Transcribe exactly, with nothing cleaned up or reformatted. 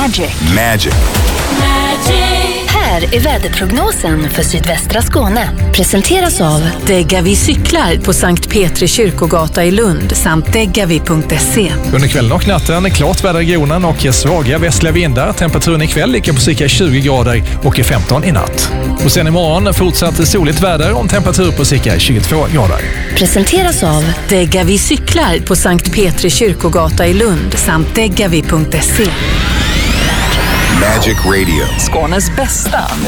Magic. Magic. Här är väderprognosen för sydvästra Skåne. Presenteras av Degavi cyklar på Sankt Petri kyrkogata i Lund samt degavi punkt se. Under kvällen och natten är klart väder i regionen och svaga västliga vindar. Temperaturen ikväll ligger på cirka tjugo grader och är femton i natt. Och sen imorgon fortsatt soligt väder och en temperatur på cirka tjugotvå grader. Presenteras av Degavi cyklar på Sankt Petri kyrkogata i Lund samt degavi punkt se. Magic Radio. Skånes bästa